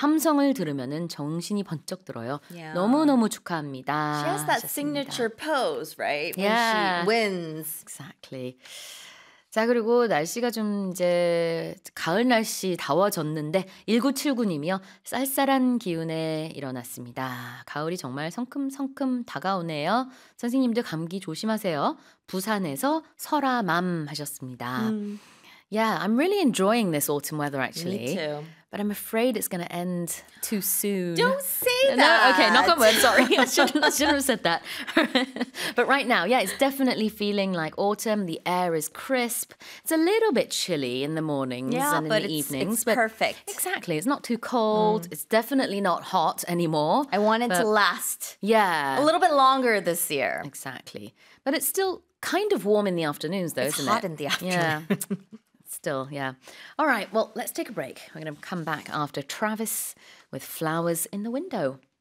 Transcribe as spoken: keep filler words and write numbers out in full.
함성을 들으면은 정신이 번쩍 들어요. Yeah. 너무너무 축하합니다. She has that 하셨습니다. signature pose, right? When Yeah. she wins. Exactly. 자, 그리고 날씨가 좀 이제 가을 날씨 더워졌는데 일구칠구님이요. 쌀쌀한 기운에 일어났습니다. 가을이 정말 성큼성큼 다가오네요. 선생님들 감기 조심하세요. 부산에서 설아맘 하셨습니다. Mm. Yeah, I'm really enjoying this autumn weather actually. Me too. But I'm afraid it's going to end too soon. Don't say No, that. okay, knock on wood. Sorry, I shouldn't, I shouldn't have said that. But right now, yeah, it's definitely feeling like autumn. The air is crisp. It's a little bit chilly in the mornings Yeah, and in but the it's, evenings. it's but perfect. Exactly, it's not too cold. It's definitely not hot anymore. I want it but to last Yeah, a little bit longer this year. exactly. But it's still kind of warm in the afternoons, though, It's isn't hot it? in the Yeah. afternoon. Still, yeah. All right, well, let's take a break. We're going to come back after Travis with Flowers in the Window.